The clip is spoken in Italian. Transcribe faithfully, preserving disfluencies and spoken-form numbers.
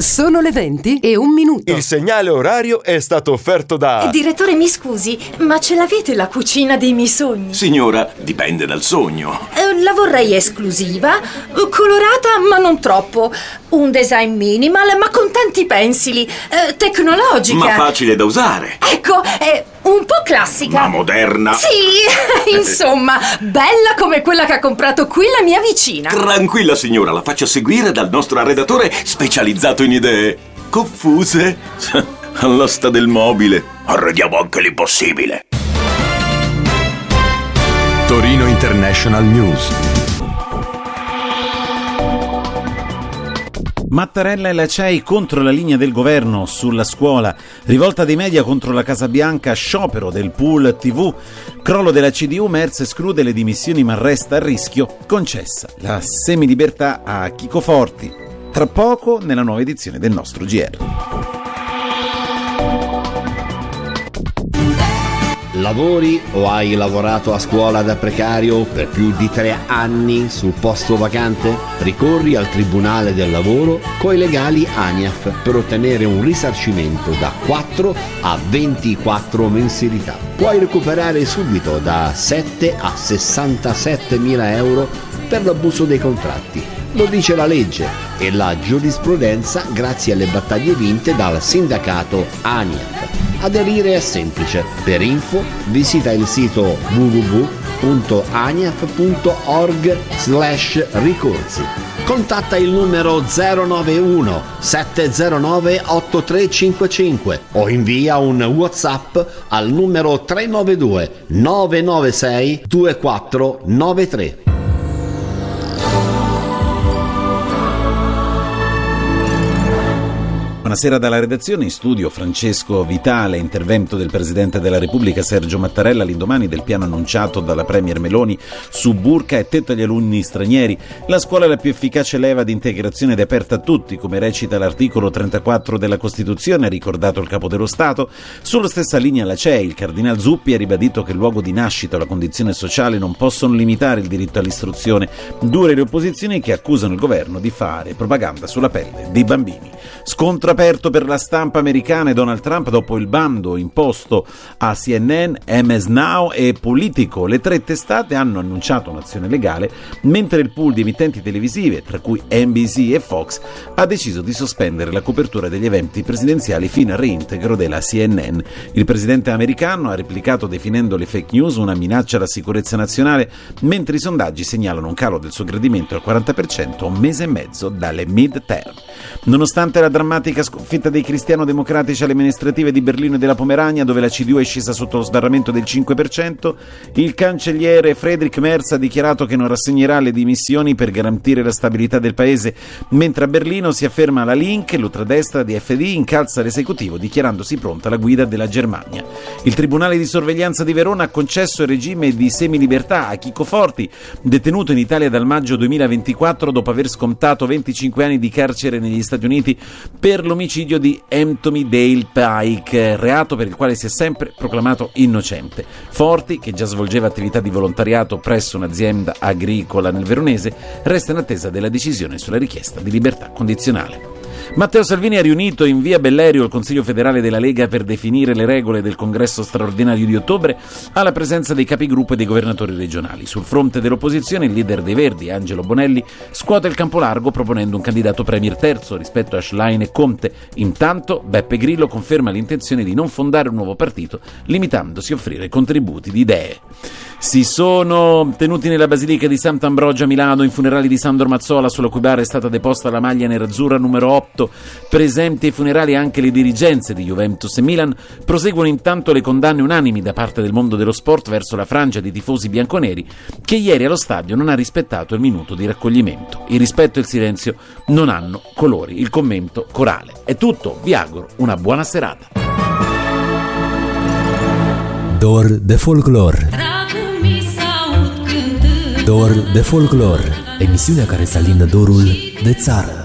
Sono le venti e un minuto. Il segnale orario è stato offerto da... Direttore, mi scusi, ma ce l'avete la cucina dei miei sogni? Signora, dipende dal sogno. Eh, la vorrei esclusiva, colorata ma non troppo, un design minimal ma con tanti pensili, eh, tecnologica. Ma facile da usare. Ecco, è un po' classica. Ma moderna. Sì, insomma, bella come quella che ha comprato qui la mia vicina. Tranquilla signora, la faccio seguire dal nostro arredatore specializzato in idee confuse. All'asta del mobile. Arrediamo anche l'impossibile. Torino International News. Mattarella e la C E I contro la linea del governo sulla scuola, rivolta dei media contro la Casa Bianca, sciopero del pool tivù, crollo della C D U, Merz esclude le dimissioni ma resta a rischio, concessa la semilibertà a Chico Forti. Tra poco nella nuova edizione del nostro G R. Lavori o hai lavorato a scuola da precario per più di tre anni sul posto vacante? Ricorri al Tribunale del Lavoro coi legali ANIAF per ottenere un risarcimento da quattro a ventiquattro mensilità. Puoi recuperare subito da sette a sessantasette mila euro per l'abuso dei contratti. Lo dice la legge e la giurisprudenza grazie alle battaglie vinte dal sindacato ANIAF. Aderire è semplice. Per info visita il sito w w w punto aniaf punto org slash ricorsi. Contatta il numero zero nove uno sette zero nove otto tre cinque cinque o invia un WhatsApp al numero tre nove due nove nove sei due quattro nove tre. Buonasera dalla redazione, in studio Francesco Vitale. Intervento del Presidente della Repubblica Sergio Mattarella all'indomani del piano annunciato dalla Premier Meloni su burka e tetto agli alunni stranieri. La scuola è la più efficace leva di integrazione ed è aperta a tutti, come recita l'articolo trentaquattro della Costituzione, ha ricordato il Capo dello Stato. Sulla stessa linea la C E I, il Cardinal Zuppi ha ribadito che il luogo di nascita o la condizione sociale non possono limitare il diritto all'istruzione. Dure le opposizioni che accusano il governo di fare propaganda sulla pelle dei bambini. Scontro aperto per la stampa americana e Donald Trump dopo il bando imposto a C N N, M S Now e Politico. Le tre testate hanno annunciato un'azione legale, mentre il pool di emittenti televisive, tra cui N B C e Fox, ha deciso di sospendere la copertura degli eventi presidenziali fino al reintegro della C N N. Il presidente americano ha replicato definendo le fake news una minaccia alla sicurezza nazionale, mentre i sondaggi segnalano un calo del suo gradimento al quaranta per cento a un mese e mezzo dalle mid-term. Nonostante la drammatica sconfitta dei cristiano-democratici alle amministrative di Berlino e della Pomerania, dove la C D U è scesa sotto lo sbarramento del cinque per cento, il cancelliere Friedrich Merz ha dichiarato che non rassegnerà le dimissioni per garantire la stabilità del paese, mentre a Berlino si afferma la Link, l'ultradestra di F D, incalza l'esecutivo dichiarandosi pronta alla guida della Germania. Il Tribunale di sorveglianza di Verona ha concesso il regime di semilibertà a Chico Forti, detenuto in Italia dal maggio duemilaventiquattro dopo aver scontato venticinque anni di carcere negli Stati Uniti per l'omicidio di Anthony Dale Pike, reato per il quale si è sempre proclamato innocente. Forti, che già svolgeva attività di volontariato presso un'azienda agricola nel Veronese, resta in attesa della decisione sulla richiesta di libertà condizionale. Matteo Salvini ha riunito in via Bellerio il Consiglio federale della Lega per definire le regole del congresso straordinario di ottobre alla presenza dei capigruppo e dei governatori regionali. Sul fronte dell'opposizione, il leader dei Verdi, Angelo Bonelli, scuote il campo largo proponendo un candidato premier terzo rispetto a Schlein e Conte. Intanto Beppe Grillo conferma l'intenzione di non fondare un nuovo partito, limitandosi a offrire contributi di idee. Si sono tenuti nella Basilica di Sant'Ambrogio a Milano i funerali di Sandro Mazzola, sulla cui bara è stata deposta la maglia nerazzurra numero otto. Presenti ai funerali anche le dirigenze di Juventus e Milan. Proseguono intanto le condanne unanimi da parte del mondo dello sport verso la frangia di tifosi bianconeri che ieri allo stadio non ha rispettato il minuto di raccoglimento. Il rispetto e il silenzio non hanno colori. Il commento corale. È tutto, vi auguro una buona serata. Dor de folklor. Dor de folklor, emisiunea care să alină dorul de țară.